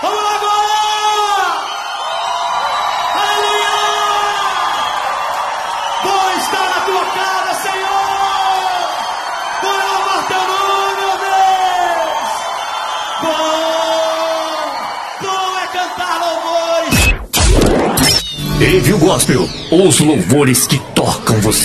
Vamos lá agora! Aleluia! Bom estar na tua casa, Senhor! Bom é louvar teu nome, meu Deus! Bom é cantar louvores! Envio Gospel, os louvores que tocam você.